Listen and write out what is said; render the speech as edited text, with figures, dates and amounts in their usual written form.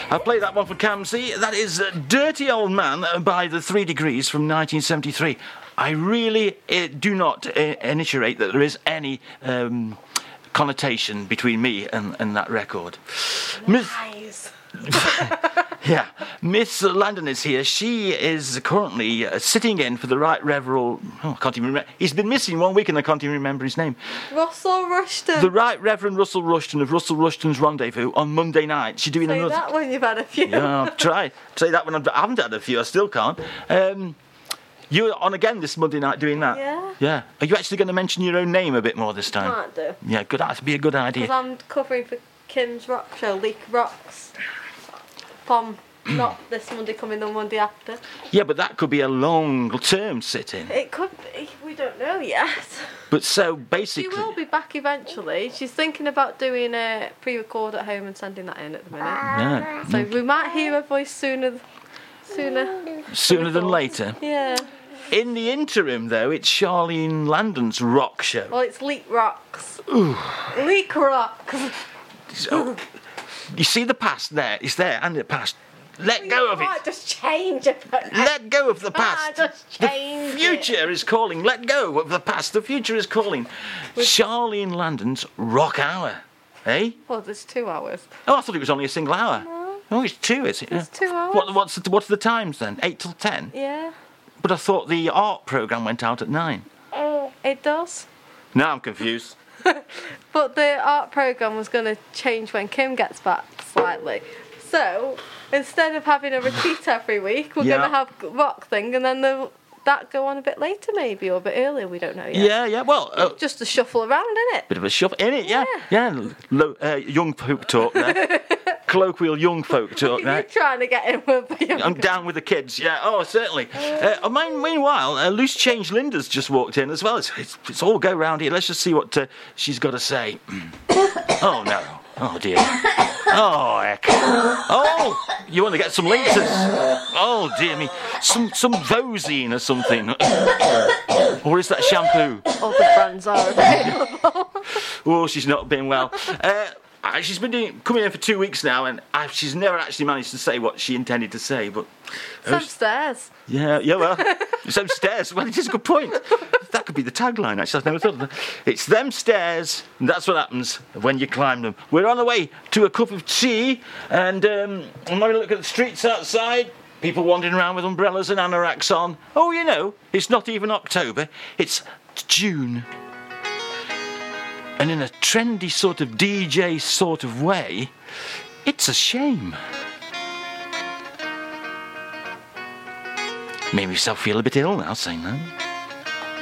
I played that one for Camsey. That is Dirty Old Man by the 3 Degrees from 1973. I really do not initiate that there is any connotation between me and that record. Nice. Yeah, Miss Landon is here. She is currently sitting in for the Right Reverend... Oh, I can't even remember. He's been missing 1 week and I can't even remember his name. Russell Rushton. The Right Reverend Russell Rushton of Russell Rushton's Rendezvous on Monday night. She's doing Say another... that when you've had a few. Yeah, I'll try. Say that when I haven't had a few. I still can't. You're on again this Monday night doing that? Yeah. Yeah. Are you actually going to mention your own name a bit more this time? Might do. Yeah, good. That'd be a good idea. Because I'm covering for Kim's rock show, Leak Rocks. Not this Monday coming, the Monday after. Yeah, but that could be a long-term sit-in. It could be. We don't know yet. But so She basically... will be back eventually. She's thinking about doing a pre-record at home and sending that in at the minute. Yeah. So we might hear her voice sooner. Sooner than later. Yeah. In the interim, though, it's Charlene Landon's rock show. Well, it's Leak Rocks. Ooh. Leak Rocks. So, you see the past there? It's there, and the past. Let go of it. Might just change it. Let go of the past. Just change The future is calling. Let go of the past. The future is calling. Charlene Landon's Rock Hour. Eh? Well, there's 2 hours. Oh, I thought it was only a single hour. No. Oh, it's 2, is it? It's 2 hours. What's the times then? 8 till 10? Yeah. But I thought the art programme went out at 9. It does. Now I'm confused. But the art programme was going to change when Kim gets back slightly. So, instead of having a repeat every week, we're going to have rock thing and then that go on a bit later maybe, or a bit earlier, we don't know yet. Yeah, well... just a shuffle around, innit? Bit of a shuffle in it, yeah. Young folk talk there. Colloquial young folk talk there. You're trying to get in with the young I'm down with the kids, yeah. Oh, certainly. Meanwhile, Loose Change Linda's just walked in as well. It's all go round here. Let's just see what she's got to say. Oh, no. Oh, dear. Oh, heck. Oh, you want to get some Lincers. Oh, dear me. Some Vosine or something. Or is that shampoo? All the brands are available. Oh, she's not been well. She's been coming in for 2 weeks now, and she's never actually managed to say what she intended to say. But it's upstairs. Yeah, well, it's upstairs. Well, it is a good point. That could be the tagline, actually. I've never thought of that. It's them stairs, and that's what happens when you climb them. We're on the way to a cup of tea, and I'm having a look at the streets outside. People wandering around with umbrellas and anoraks on. Oh, you know, it's not even October. It's June. And in a trendy sort of DJ sort of way, it's a shame. Made myself feel a bit ill now saying that.